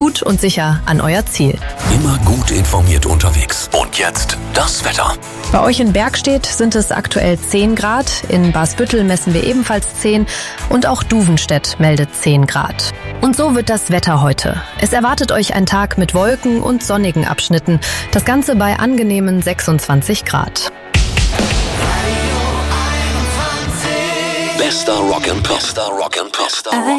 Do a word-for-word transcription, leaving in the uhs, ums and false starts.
gut und sicher an euer Ziel. Immer gut informiert unterwegs. Und jetzt das Wetter. Bei euch in Bergstedt sind es aktuell zehn Grad, in Basbüttel messen wir ebenfalls zehn und auch Duvenstedt meldet zehn Grad. Und so wird das Wetter heute. Es erwartet euch ein Tag mit Wolken und sonnigen Abschnitten. Das Ganze bei angenehmen sechsundzwanzig Grad. Bester Rock and Pop. Bester Rock and Pop.